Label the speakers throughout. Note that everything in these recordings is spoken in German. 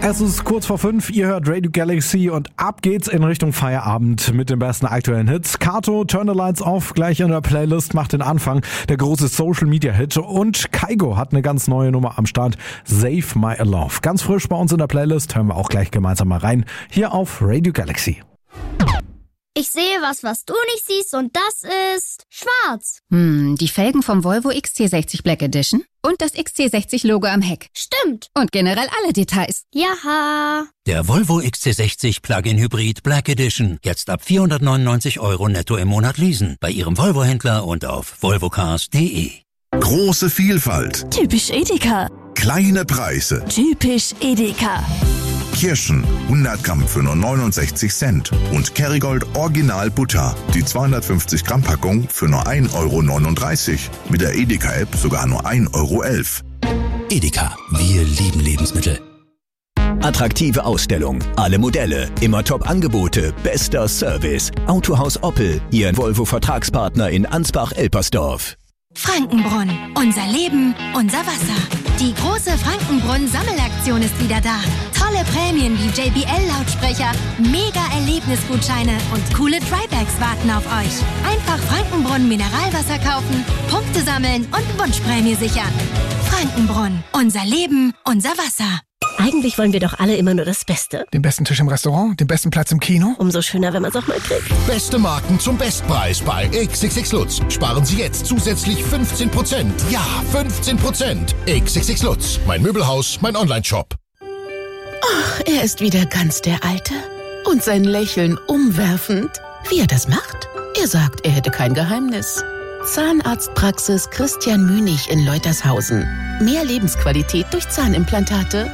Speaker 1: Es ist kurz vor 5, ihr hört Radio Galaxy und ab geht's in Richtung Feierabend mit den besten aktuellen Hits. Kato, Turn the Lights Off, gleich in der Playlist, macht den Anfang, der große Social-Media-Hit. Und Kygo hat eine ganz neue Nummer am Start, Save My Love. Ganz frisch bei uns in der Playlist, hören wir auch gleich gemeinsam mal rein, hier auf Radio Galaxy.
Speaker 2: Ich sehe was du nicht siehst und das ist schwarz.
Speaker 3: Die Felgen vom Volvo XC60 Black Edition und das XC60-Logo am Heck.
Speaker 2: Stimmt.
Speaker 3: Und generell alle Details.
Speaker 2: Jaha.
Speaker 4: Der Volvo XC60 Plug-in Hybrid Black Edition. Jetzt ab 499 € netto im Monat leasen. Bei Ihrem Volvo-Händler und auf volvocars.de.
Speaker 5: Große Vielfalt.
Speaker 6: Typisch Edeka.
Speaker 5: Kleine Preise.
Speaker 6: Typisch Edeka.
Speaker 5: Kirschen 100 Gramm für nur 69 Cent und Kerrygold Original Butter, die 250 Gramm Packung für nur 1,39 €. Mit der Edeka-App sogar nur 1,11 €.
Speaker 4: Edeka, wir lieben Lebensmittel.
Speaker 7: Attraktive Ausstellung, alle Modelle, immer Top-Angebote, bester Service. Autohaus Oppel, Ihr Volvo-Vertragspartner in Ansbach-Elpersdorf.
Speaker 8: Frankenbrunn. Unser Leben, unser Wasser. Die große Frankenbrunn-Sammelaktion ist wieder da. Tolle Prämien wie JBL-Lautsprecher, Mega-Erlebnisgutscheine und coole Drybags warten auf euch. Einfach Frankenbrunn Mineralwasser kaufen, Punkte sammeln und Wunschprämie sichern. Frankenbrunn. Unser Leben, unser Wasser.
Speaker 6: Eigentlich wollen wir doch alle immer nur das Beste.
Speaker 9: Den besten Tisch im Restaurant, den besten Platz im Kino.
Speaker 6: Umso schöner, wenn man es auch mal kriegt.
Speaker 10: Beste Marken zum Bestpreis bei XXX Lutz. Sparen Sie jetzt zusätzlich 15%. Ja, 15%. XXX Lutz. Mein Möbelhaus, mein Onlineshop.
Speaker 11: Ach, er ist wieder ganz der Alte. Und sein Lächeln umwerfend. Wie er das macht? Er sagt, er hätte kein Geheimnis. Zahnarztpraxis Christian Münig in Leutershausen. Mehr Lebensqualität durch Zahnimplantate.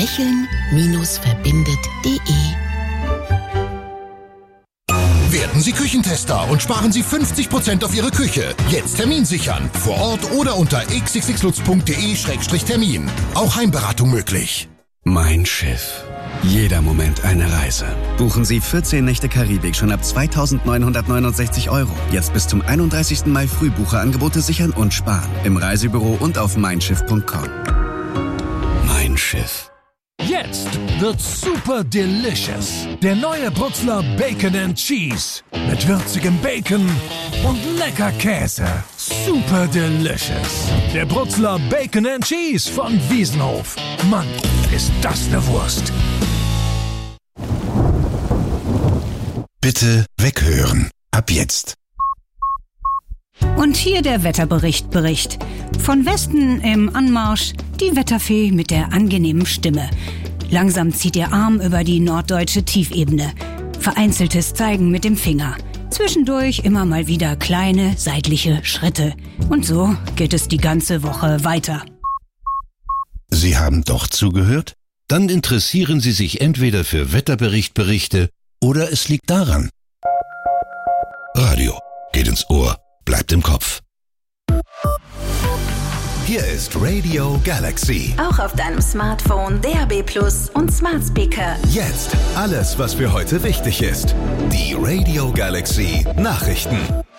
Speaker 11: Lächeln-verbindet.de.
Speaker 10: Werden Sie Küchentester und sparen Sie 50% auf Ihre Küche. Jetzt Termin sichern. Vor Ort oder unter xxxlutz.de/termin. Auch Heimberatung möglich.
Speaker 12: Mein Schiff. Jeder Moment eine Reise. Buchen Sie 14 Nächte Karibik schon ab 2.969 €. Jetzt bis zum 31. Mai Frühbucherangebote sichern und sparen. Im Reisebüro und auf meinschiff.com. Mein Schiff.
Speaker 13: Jetzt wird's super delicious. Der neue Brutzler Bacon and Cheese. Mit würzigem Bacon und lecker Käse. Super delicious. Der Brutzler Bacon and Cheese von Wiesenhof. Mann, ist das eine Wurst.
Speaker 5: Bitte weghören. Ab jetzt.
Speaker 14: Und hier der Wetterbericht. Von Westen im Anmarsch die Wetterfee mit der angenehmen Stimme. Langsam zieht ihr Arm über die norddeutsche Tiefebene. Vereinzeltes Zeigen mit dem Finger. Zwischendurch immer mal wieder kleine seitliche Schritte. Und so geht es die ganze Woche weiter.
Speaker 15: Sie haben doch zugehört? Dann interessieren Sie sich entweder für Wetterberichte oder es liegt daran. Radio geht ins Ohr, bleibt im Kopf.
Speaker 5: Hier ist Radio Galaxy.
Speaker 16: Auch auf deinem Smartphone, DAB+ und Smart Speaker.
Speaker 5: Jetzt alles, was für heute wichtig ist. Die Radio Galaxy Nachrichten.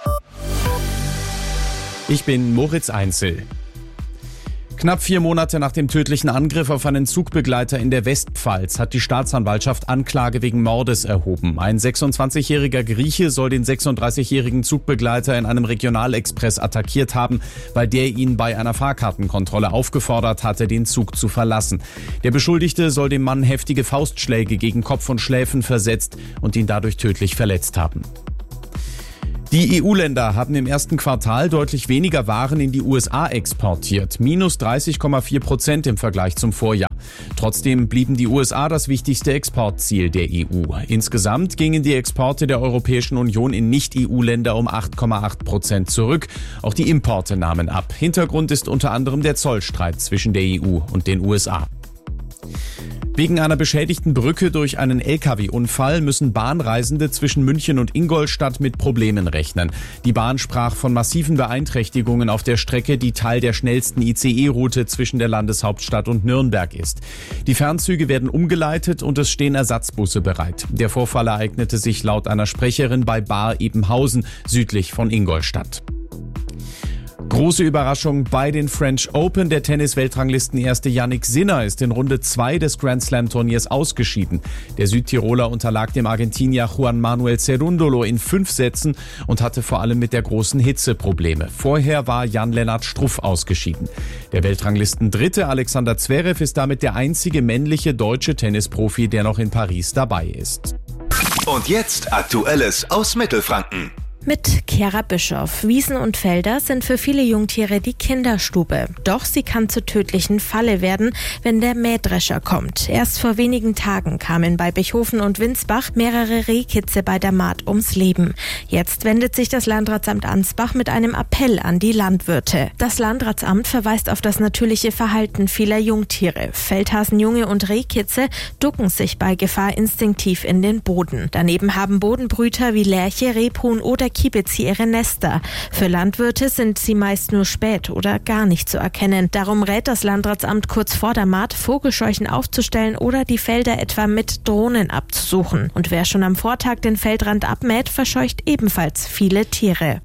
Speaker 17: Ich bin Moritz Einzel. Knapp 4 Monate nach dem tödlichen Angriff auf einen Zugbegleiter in der Westpfalz hat die Staatsanwaltschaft Anklage wegen Mordes erhoben. Ein 26-jähriger Grieche soll den 36-jährigen Zugbegleiter in einem Regionalexpress attackiert haben, weil der ihn bei einer Fahrkartenkontrolle aufgefordert hatte, den Zug zu verlassen. Der Beschuldigte soll dem Mann heftige Faustschläge gegen Kopf und Schläfen versetzt und ihn dadurch tödlich verletzt haben. Die EU-Länder haben im ersten Quartal deutlich weniger Waren in die USA exportiert, minus 30,4% im Vergleich zum Vorjahr. Trotzdem blieben die USA das wichtigste Exportziel der EU. Insgesamt gingen die Exporte der Europäischen Union in Nicht-EU-Länder um 8,8% zurück. Auch die Importe nahmen ab. Hintergrund ist unter anderem der Zollstreit zwischen der EU und den USA. Wegen einer beschädigten Brücke durch einen Lkw-Unfall müssen Bahnreisende zwischen München und Ingolstadt mit Problemen rechnen. Die Bahn sprach von massiven Beeinträchtigungen auf der Strecke, die Teil der schnellsten ICE-Route zwischen der Landeshauptstadt und Nürnberg ist. Die Fernzüge werden umgeleitet und es stehen Ersatzbusse bereit. Der Vorfall ereignete sich laut einer Sprecherin bei Bar Ebenhausen, südlich von Ingolstadt. Große Überraschung bei den French Open. Der Tennis-Weltranglisten-Erste Jannik Sinner ist in Runde 2 des Grand Slam-Turniers ausgeschieden. Der Südtiroler unterlag dem Argentinier Juan Manuel Cerúndolo in 5 Sätzen und hatte vor allem mit der großen Hitze Probleme. Vorher war Jan-Lennart Struff ausgeschieden. Der Weltranglisten-Dritte Alexander Zverev ist damit der einzige männliche deutsche Tennisprofi, der noch in Paris dabei ist.
Speaker 18: Und jetzt Aktuelles aus Mittelfranken.
Speaker 19: Mit Kera Bischoff. Wiesen und Felder sind für viele Jungtiere die Kinderstube. Doch sie kann zur tödlichen Falle werden, wenn der Mähdrescher kommt. Erst vor wenigen Tagen kamen bei Bechhofen und Winsbach mehrere Rehkitze bei der Mahd ums Leben. Jetzt wendet sich das Landratsamt Ansbach mit einem Appell an die Landwirte. Das Landratsamt verweist auf das natürliche Verhalten vieler Jungtiere. Feldhasenjunge und Rehkitze ducken sich bei Gefahr instinktiv in den Boden. Daneben haben Bodenbrüter wie Lerche, Rebhuhn oder Kiebitz ihre Nester. Für Landwirte sind sie meist nur spät oder gar nicht zu erkennen. Darum rät das Landratsamt kurz vor der Mahd, Vogelscheuchen aufzustellen oder die Felder etwa mit Drohnen abzusuchen. Und wer schon am Vortag den Feldrand abmäht, verscheucht ebenfalls viele Tiere.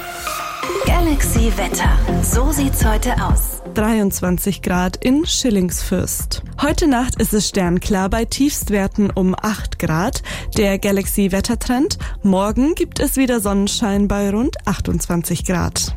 Speaker 16: Galaxy Wetter. So sieht's heute aus.
Speaker 20: 23 Grad in Schillingsfürst. Heute Nacht ist es sternklar bei Tiefstwerten um 8 Grad. Der Galaxy Wettertrend. Morgen gibt es wieder Sonnenschein bei rund 28 Grad.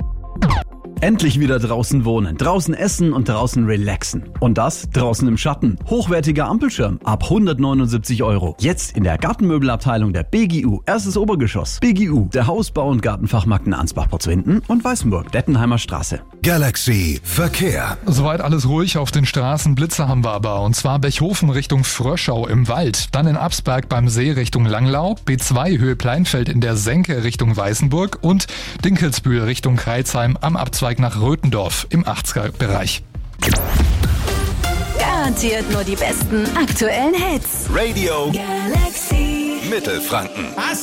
Speaker 21: Endlich wieder draußen wohnen, draußen essen und draußen relaxen. Und das draußen im Schatten. Hochwertiger Ampelschirm ab 179 €. Jetzt in der Gartenmöbelabteilung der BGU. Erstes Obergeschoss. BGU, der Hausbau- und Gartenfachmarkt in Ansbach-Potzwinden und Weißenburg, Dettenheimer Straße.
Speaker 15: Galaxy Verkehr.
Speaker 9: Soweit alles ruhig auf den Straßen. Blitze haben wir aber. Und zwar Bechhofen Richtung Fröschau im Wald. Dann in Absberg beim See Richtung Langlau. B2 Höhe Pleinfeld in der Senke Richtung Weißenburg. Und Dinkelsbühl Richtung Kreilsheim am Abzweig nach Röthendorf im 80er-Bereich.
Speaker 16: Garantiert nur die besten aktuellen Hits.
Speaker 18: Radio
Speaker 16: Galaxy
Speaker 18: Mittelfranken.